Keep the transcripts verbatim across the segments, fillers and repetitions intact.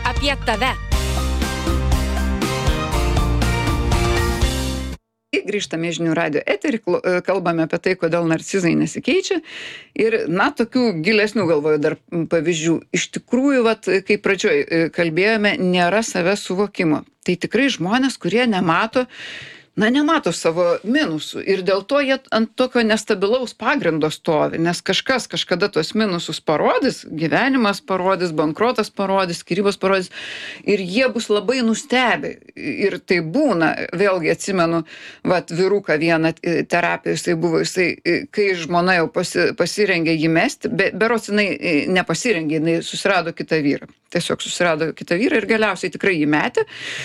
apie tave. Grįžtame į Žinių radijo eterį, kalbame apie tai, kodėl narcizai nesikeičia. Ir, na, tokių gilesnių galvoju dar pavyzdžių. Iš tikrųjų, vat, kaip pradžioj kalbėjome, nėra savęs suvokimo. Tai tikrai žmonės, kurie nemato, na, nemato savo minusų. Ir dėl to jie ant tokio nestabilaus pagrindo stovi. Nes kažkas kažkada tuos minusus parodys, gyvenimas parodys, bankrotas parodys, skyrybos parodys. Ir jie bus labai nustebę. Ir tai būna, vėlgi atsimenu, vat, vyruką vieną terapiją, jisai buvo, jisai, kai žmona jau pasi, pasirengė jį mesti, be, berods jinai nepasirengė, jinai susirado kitą vyrą. Tiesiog susirado kitą vyrą ir galiausiai tikrai jį metė.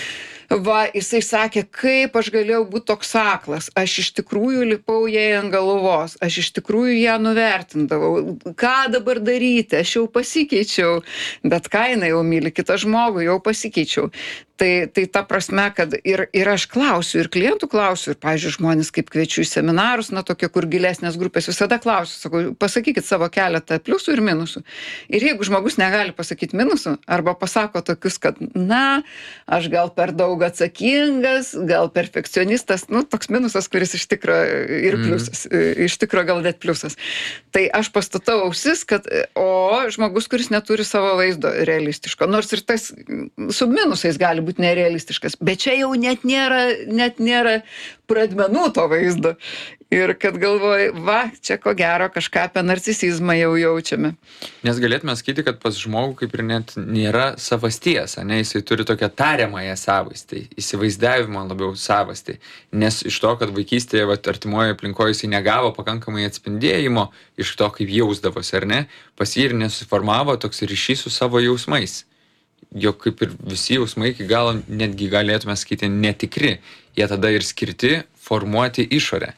Va, jisai sakė, kaip aš galėjau būti toks aklas, aš iš tikrųjų lipau jai ant galvos, aš iš tikrųjų ją nuvertindavau, ką dabar daryti, aš jau pasikeičiau, bet ką jinai jau myli kitą žmogų, jau pasikeičiau. Tai, tai ta prasme, kad ir, ir aš klausiu, ir klientų klausiu, ir, pavyzdžiui, žmonės kaip kviečiu į seminarus, na, tokie, kur gilesnės grupės, visada klausiu, sakau, pasakykit savo keletą pliusų ir minusų. Ir jeigu žmogus negali pasakyti minusų, arba pasako tokius, kad, na, aš gal per daug atsakingas, gal perfekcionistas, nu, toks minusas, kuris iš tikro ir pliusas, mm. iš tikro gal net pliusas. Tai aš pastatau ausis, kad, o žmogus, kuris neturi savo vaizdo realistiško, nors ir tas su minusais gali būti nerealistiškas, bet čia jau net nėra, net nėra pradmenų to vaizdo. Ir kad galvoju, va, čia ko gero kažką apie narcisizmą jau jaučiame. Nes galėtume sakyti, kad pas žmogų kaip ir net nėra savasties, ne, jisai turi tokią tariamąją savastį, įsivaizdavimą labiau savastį, nes iš to, kad vaikystėje, va, artimoje aplinkoje jisai negavo pakankamai atspindėjimo iš to, kaip jausdavosi, ar ne, pas jį ir nesuformavo toks ryšys su savo jausmais. Jog kaip ir visi jausmai iki galo netgi galėtume sakyti netikri, jie tada ir skirti formuoti išorę.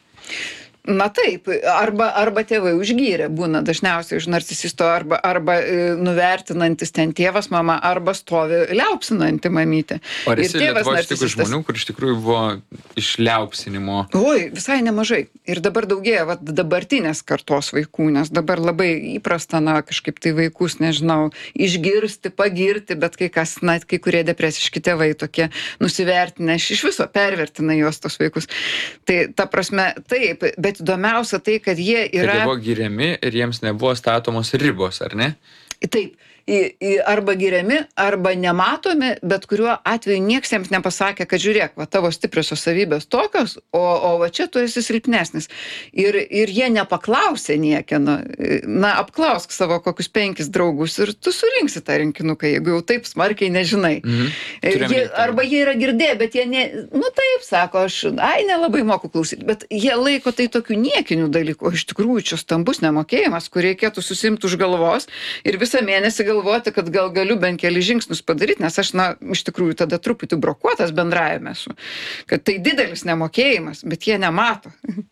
Na taip, arba, arba tėvai užgyrė, būna dažniausiai iš narcisisto, arba, arba e, nuvertinantis ten tėvas, mama, arba stovi liaupsinanti mamytė. Ar esi Lietuvoje iš tikrųjų žmonių, kur iš tikrųjų buvo iš liaupsinimo? Oi, visai nemažai. Ir dabar daugėja vat, dabartinės kartos vaikų, nes dabar labai įprasta, na, kažkaip tai vaikus, nežinau, išgirsti, pagirti, bet kai kas, na, kai kurie depresiški tėvai tokie nusivertinę, iš viso pervertina juos tos vaikus. Tai ta prasme, taip, bet įdomiausia tai, kad jie yra... Kad jie buvo giriami ir jiems nebuvo statomos ribos, ar ne? Taip. Į, į arba giriami, arba nematomi, bet kuriuo atveju nieks jiems nepasakė, kad žiūrėk, va, tavo stipriosios savybės tokios, o, o va čia tu esi silpnesnis. Ir, ir jie nepaklausė niekieno. Na, apklausk savo kokius penkis draugus ir tu surinksi tą rinkinuką, jeigu jau taip smarkiai nežinai. Mhm. Jie, arba jie yra girdėję, bet jie ne... Nu taip, sako, aš, ai, nelabai moku klausyti, bet jie laiko tai tokių niekinių dalykų. O iš tikrųjų čia stambus nemokėjimas, kur reikėtų susimti už galvos ir visą mėnesį galvoti, kad gal galiu bent keli žingsnius padaryti, nes aš, na, iš tikrųjų tada truputį brokuotas bendravime esu. Kad tai didelis nemokėjimas, bet jie nemato.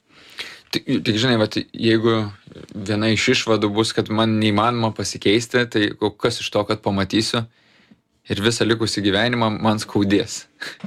Tik, tik žinai, vat, jeigu viena iš išvadų bus, kad man neįmanoma pasikeisti, tai kas iš to, kad pamatysiu ir visą likusį gyvenimą man skaudės.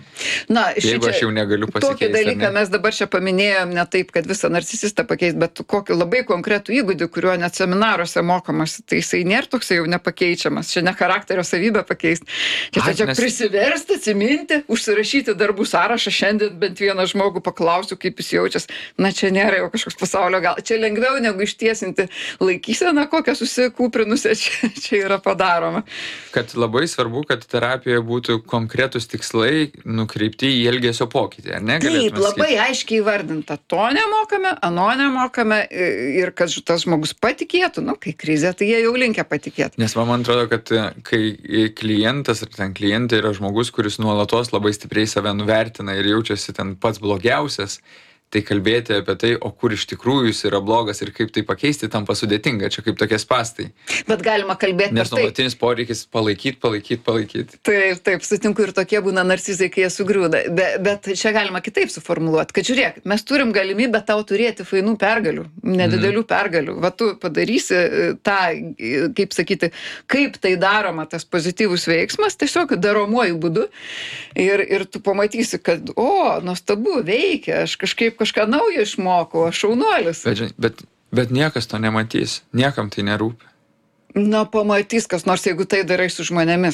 Na, jeigu aš jau negaliu pasikeisti. Tokį dalyką mes dabar čia paminėjom ne taip, kad visą narcisistą pakeisti, bet kokį labai konkretų įgūdį, kuriuo net seminaruose mokomasi, tai jisai nėra toks jau nepakeičiamas. Čia ne charakterio savybę pakeisti. Čia tiesiog nes... prisiversti, atsiminti, užsirašyti darbų sąrašą, šiandien bent vieną žmogų paklausiu, kaip jis jaučias. Na, čia nėra jau kažkoks pasaulio gal. Čia lengviau negu ištiesinti laikyseną, kokią susikūprinusią čia, čia yra padaroma. Kad labai svarbu, kad terapijoje būtų konkretus tikslai nukreipti į elgesio pokytį, ar ne? Taip, labai aiškiai įvardinta. To nemokame, ano nemokame ir kad tas žmogus patikėtų, nu, kai krizė, tai jie jau linkę patikėti. Nes man atrodo, kad kai klientas ar ten klientė yra žmogus, kuris nuolatos labai stipriai save nuvertina ir jaučiasi ten pats blogiausias, tai kalbėti apie tai, o kur iš tikrųjų jis yra blogas ir kaip tai pakeisti, tampa sudėtinga, čia kaip tokie spastai. Bet galima kalbėti. Nes nuolatinis poreikis palaikyti, palaikyti, palaikyti. Taip, taip, sutinku ir tokie būna narcizai, kai jie sugriūda. Be, bet čia galima kitaip suformuluoti, kad žiūrėk, mes turim galimybę tau turėti fainų pergalių, nedidelių mm. pergalių. Va tu padarysi tą, kaip sakyti, kaip tai daroma tas pozityvus veiksmas, tiesiog daromuoju būdu ir, ir tu pamatysi, kad, o, nuostabu, veikia, aš kažkaip kažką naujo išmokau, aš šaunuolis. Bet, bet, bet niekas to nematys, niekam tai nerūpi. Na, pamatys kas nors, jeigu tai darai su žmonėmis.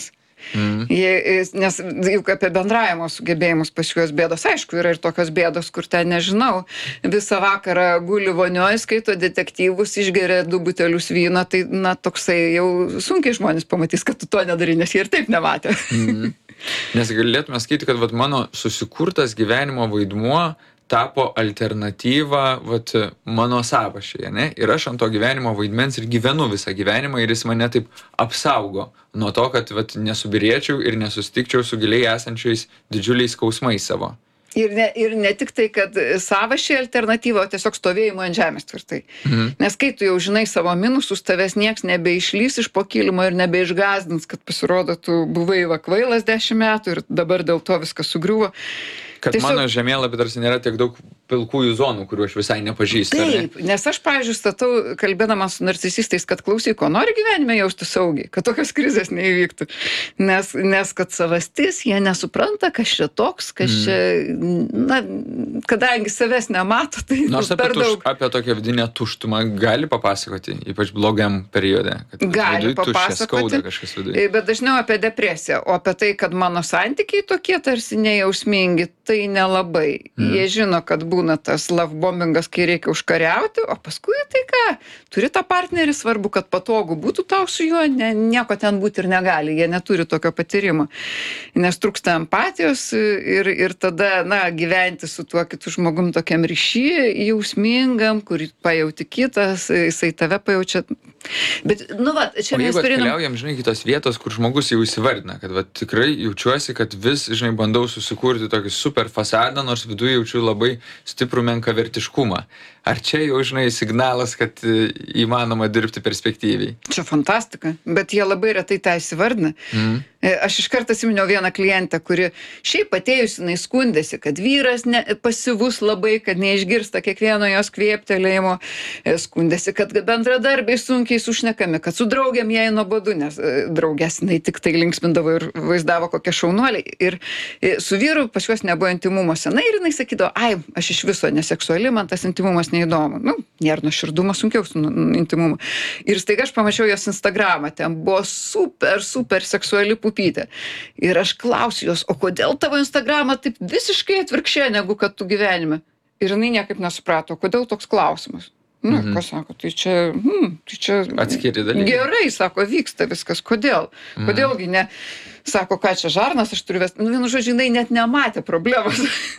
Mhm. Jie, nes juk apie bendravimo sugebėjimus pas juos bėdos, aišku, yra ir tokios bėdos, kur ten, nežinau, visą vakarą guli vonioj, skaito detektyvus, išgeria du butelius vyno, tai, na, toksai jau sunkiai žmonės pamatys, kad tu to nedarai, nes jie ir taip nematė. Mhm. Nes galėtume sakyti, kad vat, mano susikurtas gyvenimo vaidmuo tapo alternatyva vat, mano sąvašyje, ne? Ir aš ant to gyvenimo vaidmens ir gyvenu visą gyvenimą ir jis mane taip apsaugo nuo to, kad vat, nesubirėčiau ir nesustikčiau su giliai esančiais didžiuliais skausmais savo. Ir ne, ir ne tik tai, kad sąvašė alternatyva, o tiesiog stovėjimo ant žemės tvirtai. Mhm. Nes kai tu jau žinai savo minusus, tavęs nieks nebeišlys iš po kilimo ir nebeišgazdins, kad pasirodo, tu buvai va kvailas dešimt metų ir dabar dėl to viskas sugriuvo. Kad Tiesiog... mano žemėlapį tarsi nėra tiek daug pilkųjų zonų, kurių aš visai nepažįstu. Taip, ne? Nes aš, pavyzdžiui, statau, kalbėdama su narcisistais, kad klausyk, ko nori gyvenime jausti saugiai, kad tokios krizės neįvyktų. Nes, nes kad savastis, jie nesupranta, kas čia toks, kas čia, na, kadangi savęs nemato, tai nors apie, per tuš, daug. apie tokią vidinę tuštumą gali papasakoti, ypač blogam periode. Kad gali papasakoti, kažkas viduje. Bet dažniau apie depresiją, o apie tai, kad mano santykiai tokie tarsi nejausmingi, tai nelabai. Mm. Jie žino, kad būna tas love bombingas, kai reikia užkariauti, o paskui tai ką, turi tą partnerį, svarbu, kad patogu būtų tau su juo, ne, nieko ten būti ir negali, jie neturi tokio patyrimo. Nes trūksta empatijos ir, ir tada, na, gyventi su tuo kitu žmogum tokiam ryšy, jausmingam, kurį pajauti kitas, jisai tave pajaučia. Bet, nu, va, čia o mes jeigu turim... atkeliaujam, žinai, kitos vietos, kur žmogus jau įsivardina, kad va, tikrai jaučiuosi, kad vis, žinai, bandau susikurti tokį super fasadą, nors viduje jaučiu labai stiprų menkavertiškumą. Ar čia jau, žinai, signalas, kad įmanoma dirbti perspektyviai? Čia fantastika, bet jie labai retai tą įsivardina. Mm. Aš iš karto atsiminiau vieną klientę, kuri šiaip atėjusi, jinai skundėsi, kad vyras ne, pasyvus labai, kad neišgirsta kiekvieno jos kvėptelėjimo, skundėsi, kad bendradarbiai sunkiai sušnekami, kad su draugiam jai nuobodu, nes draugės jinai tik tai linksmindavo ir vaizdavo kokie šaunuoliai. Ir su vyru pas juos nebuvo intimumo senai ir jinai sakydavo, ai, aš iš viso neseksuali, man tas intimumas neįdomu. Nu, nėra nuoširdumo, sunkiau su intimumu. Ir staiga aš pamačiau jos Instagramą, ten buvo super, super seksuali pupytė. Ir aš klausiu jos, o kodėl tavo Instagramą taip visiškai atvirkščiai negu kad tu gyvenime? Ir jinai niekaip nesuprato, kodėl toks klausimas. Nu, mhm. Ką sako, tai čia, hmm, tai čia atskiri dalykai. Gerai, sako, vyksta viskas. Kodėl? Mhm. Kodėlgi ne? Sako, ką čia žarnas, aš turiu vesti. Nu, vienu žodžiu, jinai net nematė problemos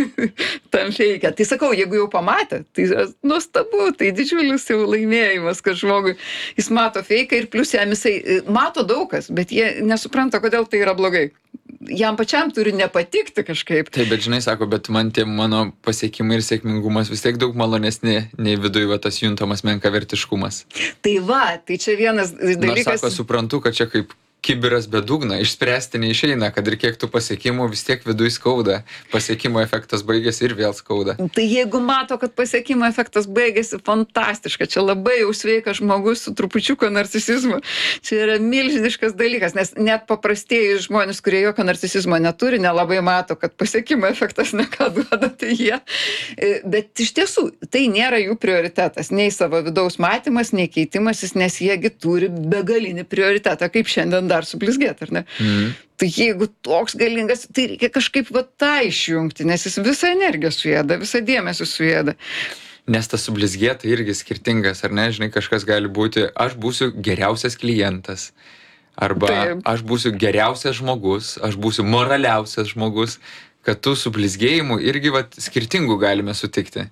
tam feikė. Tai sakau, jeigu jau pamatė, tai nuostabu, tai didžiulis jau laimėjimas, kad žmogui jis mato feiką ir plius jam jisai mato daug kas, bet jie nesupranta, kodėl tai yra blogai. Jam pačiam turi nepatikti kažkaip. Taip, bet žinai, sako, bet man tie mano pasiekimai ir sėkmingumas vis tiek daug malonesni, nei viduje va tas juntamas menkavertiškumas. Tai va, tai čia vienas dalykas. Nors sako, suprantu, kad čia kaip kibiras be dugno, išspręsti neišeina, kad ir kiek tų pasiekimų vis tiek viduj skauda. Pasiekimo efektas baigėsi ir vėl skauda. Tai jeigu mato, kad pasiekimo efektas baigėsi, fantastiška. Čia labai jau sveikas žmogus su trupučiuko narcisizmu. Čia yra milžiniškas dalykas, nes net paprastieji žmonės, kurie jokio narcisizmo neturi, nelabai mato, kad pasiekimo efektas neką duoda, tai jie. Bet iš tiesų, tai nėra jų prioritetas. Nei savo vidaus matymas, nei keitimasis, nes jiegi turi begalinį prioritetą, kaip šiandien dar sublizgėt, ar ne? Mm. Tai jeigu toks galingas, tai reikia kažkaip va tą išjungti, nes jis visą energiją suėda, visą dėmesį suėda. Nes tas sublizgėta irgi skirtingas, ar ne? Žinai, kažkas gali būti, aš būsiu geriausias klientas, arba Taip. Aš būsiu geriausias žmogus, aš būsiu moraliausias žmogus, kad tų sublizgėjimų irgi va skirtingų galime sutikti.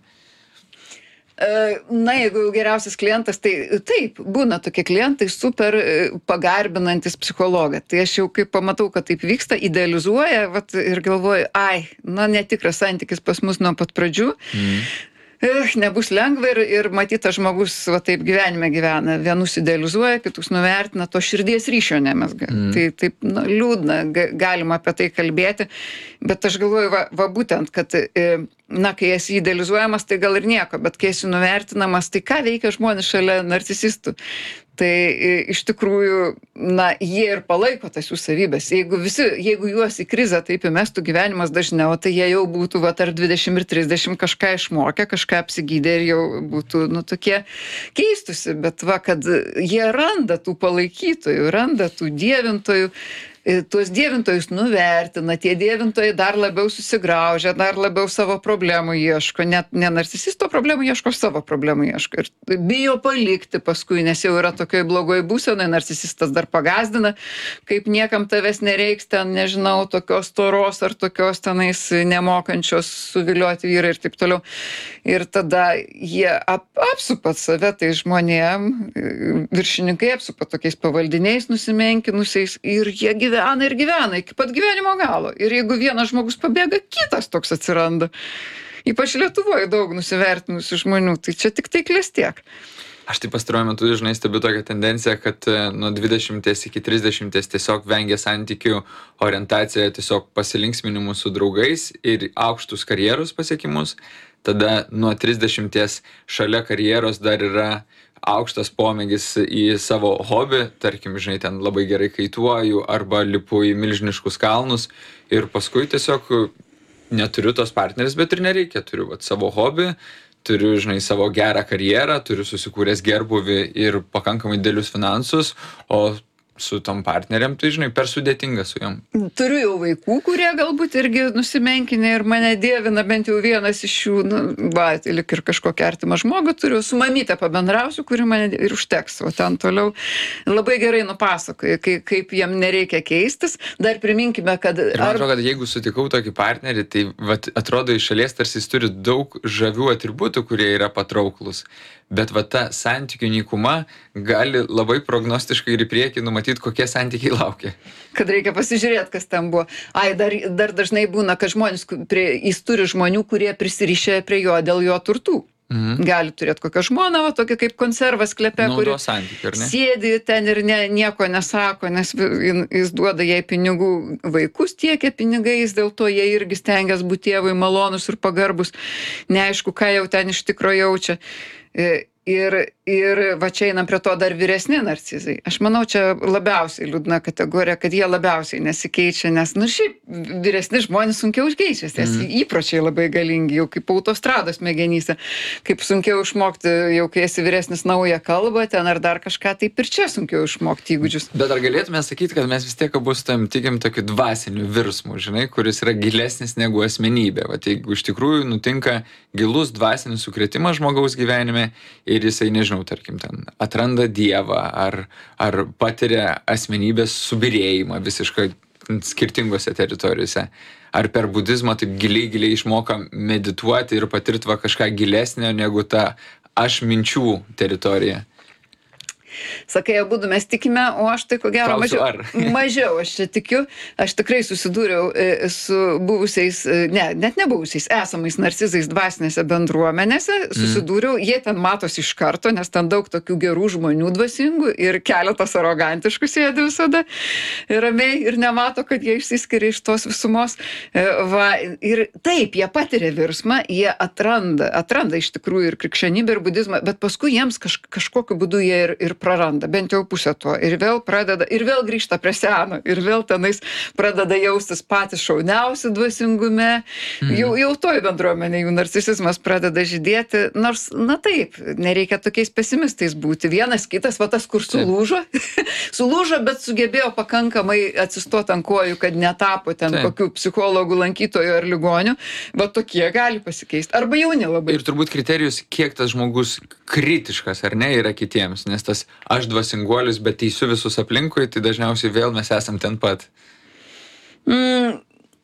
Na, jeigu geriausias klientas, tai taip, būna tokie klientai super pagarbinantis psichologą. Tai aš jau kaip pamatau, kad taip vyksta, idealizuoja vat, ir galvoju, ai, na, netikras santykis pas mus nuo pat pradžių. Mm. Eh, nebus lengva ir, ir matytas žmogus va taip gyvenime gyvena. Vienus idealizuoja, kitus nuvertina, to širdies ryšio nemezga. Mm. Tai taip, na, liūdna, galima apie tai kalbėti. Bet aš galvoju, va, va būtent, kad, na, kai esi idealizuojamas, tai gal ir nieko, bet kai esi nuvertinamas, tai ką veikia žmonės šalia narcisistų? Tai iš tikrųjų, na, jie ir palaiko tas jų savybės. Jeigu visi, jeigu juos į krizę taip įmestų gyvenimas dažniau, tai jie jau būtų va tarp dvidešimt ir trisdešimt kažką išmokę, kažką apsigydę ir jau būtų, nu, tokie keistusi. Bet va, kad jie randa tų palaikytojų, randa tų dievintojų, tuos dievintojus nuvertina, tie dievintojai dar labiau susigraužia, dar labiau savo problemų ieško, net ne narcisisto problemų ieško, savo problemų ieško. Ir bijo palikti paskui, nes jau yra tokioj blogoj būsenai, narcisistas dar pagazdina, kaip niekam tavęs nereiks ten, nežinau, tokios storos ar tokios tenais nemokančios suvilioti vyrai ir taip toliau. Ir tada jie ap, apsupat save tai žmonėm, viršininkai apsupa tokiais pavaldiniais nusimenkinusiais ir jie gyvena ir gyvena iki pat gyvenimo galo. Ir jeigu vienas žmogus pabėga, kitas toks atsiranda. Ypač Lietuvoje daug nusivertinusių žmonių, tai čia tik tai klestiek. Aš tai pastaruoju metu dažnai stebiu tokią tendenciją, kad nuo dvidešimties iki trisdešimties tiesiog vengia santykių orientacija, tiesiog pasilinksminimų su draugais ir aukštus karjeros pasiekimus. Tada nuo trisdešimties šalia karjeros dar yra aukštas pomėgis į savo hobį, tarkim, žinai, ten labai gerai kaituoju arba lipu į milžiniškus kalnus ir paskui tiesiog neturiu tos partneris, bet ir nereikia, turiu vat, savo hobį, turiu, žinai, savo gerą karjerą, turiu susikūręs gerbuvį ir pakankamai didelius finansus, o su tom partneriam, tai, žinai, per sudėtinga su jom. Turiu jau vaikų, kurie galbūt irgi nusimenkinę ir mane dievina, bent jau vienas iš jų, nu, va, lik ir kažkokią artimą žmogų turiu, su mamyte pabendrausiu, kuri mane ir užteks, o ten toliau labai gerai nupasakoja, kaip, kaip jam nereikia keistis. Dar priminkime, kad... Ir man atrodo, kad jeigu sutikau tokį partnerį, tai vat, atrodo iš šalies tarsi jis turi daug žavių atributų, kurie yra patrauklus. Bet va ta santykių nykuma gali labai prognostiškai ir į priekį numatyti, kokie santykiai laukia. Kad reikia pasižiūrėti, kas ten buvo. Ai, dar, dar dažnai būna, kad žmonės, prie, jis turi žmonių, kurie prisirišė prie jo dėl jo turtų. Mhm. Gali turėti kokią žmoną, va, tokia kaip konservas klepe, kuri sėdi ten ir ne, nieko nesako, nes jis duoda jai pinigų, vaikus tiekia pinigais, dėl to jie irgi stengiasi būti tėvui malonus ir pagarbus, neaišku, ką jau ten iš tikro jaučia. Ir, ir va čia einam prie to dar vyresni narcizai. Aš manau, čia labiausiai liūdna kategorija, kad jie labiausiai nesikeičia, nes, nu, šiaip vyresni žmonės sunkiau keičiasi, nes mm. įpročiai labai galingi, jau kaip autostrados smegenyse, kaip sunkiau išmokti, jau kai esi vyresnis naują kalbą, ten ar dar kažką, taip ir čia sunkiau išmokti įgūdžius. Bet ar galėtume sakyti, kad mes vis tiek abu su tam tikim tokiu dvasiniu virsmu, žinai, kuris yra gilesnis negu asmenybė. Va, jeigu iš tikrųjų nutinka gilus dvasinis sukrėtimas žmogaus gyvenime, ir jisai, nežinau, tarkim, ten atranda Dievą ar, ar patiria asmenybės subyrėjimą visiškai skirtingose teritorijose. Ar per budizmą taip giliai, giliai išmoka medituoti ir patirti va kažką gilesnio negu ta aš minčių teritorija. Sakai, abudu mes tikime, o aš tai ko gero mažiau, mažiau aš čia tikiu. Aš tikrai susidūriau su buvusiais, ne, net nebuvusiais, esamais narcizais dvasinėse bendruomenėse. Susidūriau, mm. jie ten matosi iš karto, nes ten daug tokių gerų žmonių dvasingų ir keletas arogantiškų sėdi visada ramiai ir nemato, kad jie išsiskiria iš tos visumos. Va, ir taip, jie patiria virsmą, jie atranda, atranda iš tikrųjų ir krikščionybę, ir budizmą, bet paskui jiems kaž, kažkokiu būdu jie ir, ir praranda, bent jau pusę to. Ir vėl pradeda, ir vėl grįžta prie seno, ir vėl tenais pradeda jaustis patys šauniausi dvasingume. Mm. Jau, jau toj bendruomenė jų narcisizmas pradeda žydėti, nors, na taip, nereikia tokiais pesimistais būti. Vienas kitas, va tas, kur sulūžo, sulūžo, bet sugebėjo pakankamai atsistoti ant kojų, kad netapo ten taip. Kokių psichologų lankytojų ar ligonių, va tokie gali pasikeisti. Arba jauni labai. Ir turbūt kriterijus, kiek tas žmogus kritiškas ar ne yra kitiems, nes tas aš dvasinguolis, bet teisiu visus aplinkui, tai dažniausiai vėl mes esam ten pat. Mm.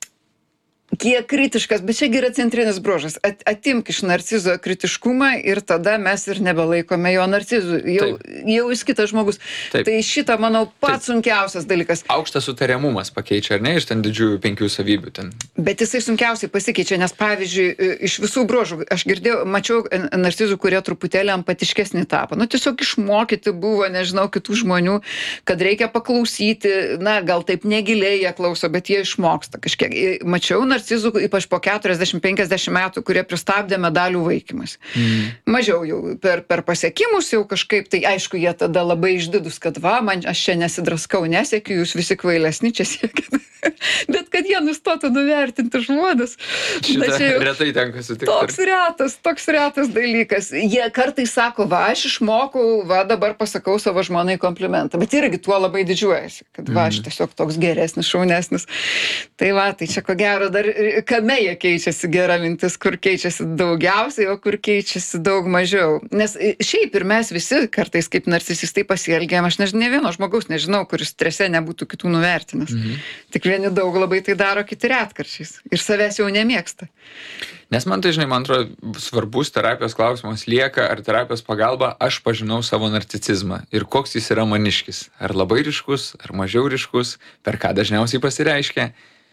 Kiek kritiškas, bet čia yra centrinis bruožas. At, atimk iš narcizo kritiškumą ir tada mes ir nebelaikome jo narcizu. Jau, jau jis kitas žmogus. Taip. Tai šitą, manau, pats Taip. Sunkiausias dalykas. Aukštas sutariamumas pakeičia, ar ne, iš ten didžiųjų penkių savybių ten. Bet jisai sunkiausiai pasikeičia, nes pavyzdžiui, iš visų bruožų, aš girdėjau, mačiau narcizų, kurie truputėlį empatiškesnį tapo. Nu, tiesiog išmokyti buvo, nežinau, kitų žmonių, kad reikia paklausyti, na, gal taip negiliai jie klauso, bet jie išmoksta kažkiek. Mačiau narcizų, narcizų, ypač po keturiasdešimt penkiasdešimt metų, kurie pristabdė medalių vaikymas. Mm. Mažiau jau per, per pasiekimus jau kažkaip, tai aišku, jie tada labai išdidus, kad va, man aš čia nesidraskau, nesiekiu, jūs visi kvailesni čia siekit. Bet kad jie nustotų nuvertinti žmones. Šitą jau retai tenka sutikti. Toks retas, toks retas dalykas. Jie kartais sako, va, aš išmokau, va, dabar pasakau savo žmonai komplimentą. Bet irgi tuo labai didžiuojasi, kad va, aš tiesiog toks geresnis, šaunesnis. Tai va, tai čia ko gero dar kame jie keičiasi, gera mintis, kur keičiasi daugiausiai, o kur keičiasi daug mažiau. Nes šiaip ir mes visi kartais kaip narcisistai pasielgėm, aš nežinau, ne vieno žmogaus nežinau, kuris strese nebūtų kitų nuvertinęs. Mhm. Tik vieni daug labai tai daro, kiti retkarčiais. Ir savęs jau nemėgsta. Nes man tai, žinai, man atrodo, svarbus terapijos klausimas lieka, ar terapijos pagalba aš pažinau savo narcisizmą ir koks jis yra maniškis. Ar labai ryškus, ar mažiau ryškus, per ką dažniausiai pasireiškia.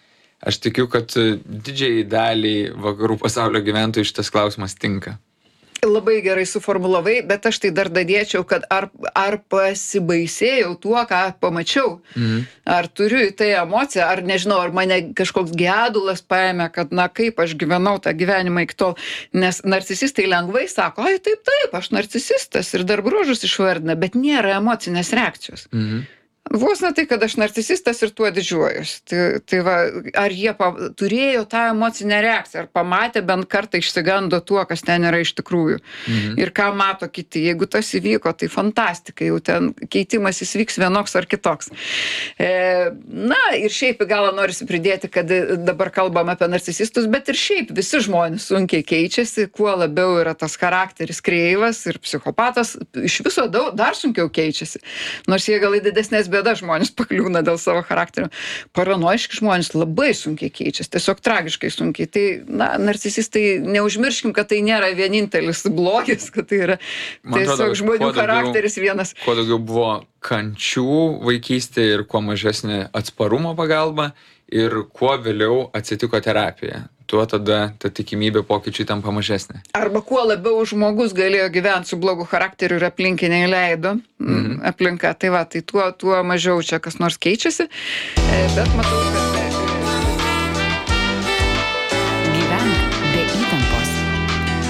Aš tikiu, kad didžiai daliai vakarų pasaulio gyventojų šitas klausimas tinka. Labai gerai suformulavai, bet aš tai dar dadėčiau, kad ar, ar pasibaisėjau tuo, ką pamačiau. Mhm. Ar turiu į tai emociją, ar nežinau, ar mane kažkoks gedulas paėmė, kad na kaip aš gyvenau tą gyvenimą iki tol. Nes narcisistai lengvai sako, ai taip, taip, aš narcisistas ir dar bruožus išvardina, bet nėra emocinės reakcijos. Mhm. Vos ne tai, kad aš narcisistas ir tuo didžiuojuosi. Tai, tai va, ar jie pa, turėjo tą emocinę reakciją, ar pamatė bent kartą išsigando tuo, kas ten yra iš tikrųjų. Mhm. Ir ką mato kiti. Jeigu tas įvyko, tai fantastika, jau ten keitimas jis vyks vienoks ar kitoks. E, na ir šiaip į galą norisi pridėti, kad dabar kalbam apie narcisistus, bet ir šiaip visi žmonės sunkiai keičiasi, kuo labiau yra tas charakteris kreivas ir psichopatas, iš viso daug, dar sunkiau keičiasi. Nors jie gal į didesnės bėda žmonės pakliūna dėl savo charakterio. Paranoiški žmonės labai sunkiai keičiasi, tiesiog tragiškai sunkiai. Tai, na, narcisistai, neužmirškim, kad tai nėra vienintelis blogis, kad tai yra Man tiesiog atrodo, žmonių daugiau, charakteris vienas. Kuo daugiau buvo kančių vaikystėje ir kuo mažesnė atsparumo pagalba ir kuo vėliau atsitiko terapija. Tuo tada ta tikimybė pokyčiai tampa mažesnė. Arba kuo labiau žmogus galėjo gyventi su blogu charakteriu ir aplinkiniai leido mhm. aplinka. Tai va, tai tuo, tuo mažiau čia kas nors keičiasi. Bet matau, kad